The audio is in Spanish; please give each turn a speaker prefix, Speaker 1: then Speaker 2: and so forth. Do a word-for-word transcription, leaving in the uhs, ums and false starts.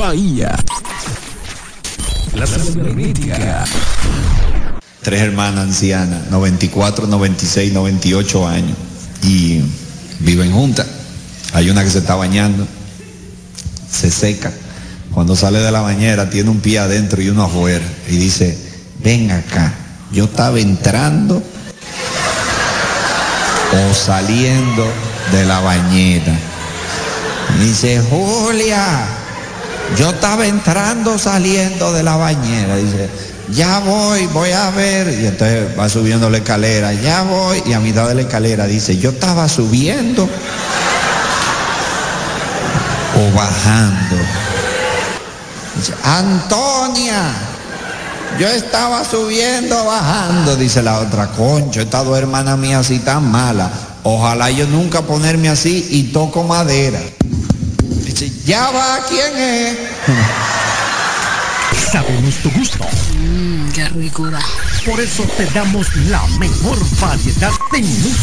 Speaker 1: Bahía. La cibernética.
Speaker 2: Tres hermanas ancianas, noventa y cuatro, noventa y seis, noventa y ocho años, y viven juntas. Hay una que se está bañando, se seca. Cuando sale de la bañera tiene un pie adentro y uno afuera. Y dice, ven acá, yo estaba entrando o saliendo de la bañera. Y dice, Julia, yo estaba entrando o saliendo de la bañera. Dice, ya voy, voy a ver. Y entonces va subiendo la escalera, ya voy. Y a mitad de la escalera dice, yo estaba subiendo o bajando. Dice, Antonia, yo estaba subiendo o bajando. Dice la otra, concho, estas dos hermanas mías así tan malas. Ojalá yo nunca ponerme así y toco madera. Dice, ya va, ¿quién es?
Speaker 3: Sabemos tu gusto.
Speaker 4: Mmm, qué ricura.
Speaker 3: Por eso te damos la mejor variedad de música.